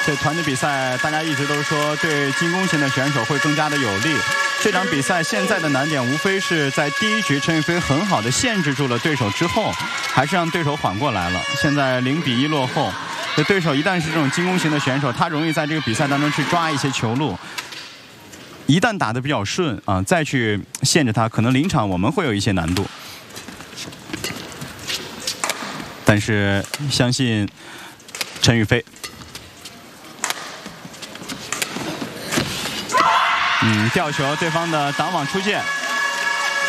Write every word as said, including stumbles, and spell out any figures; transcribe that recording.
这团队比赛，大家一直都说对进攻型的选手会更加的有利。这场比赛现在的难点无非是在第一局陈雨菲很好的限制住了对手之后，还是让对手缓过来了。现在零比一落后，这对手一旦是这种进攻型的选手，他容易在这个比赛当中去抓一些球路。一旦打得比较顺啊，再去限制他，可能临场我们会有一些难度。但是相信陈雨菲。嗯，吊球，对方的挡网出界。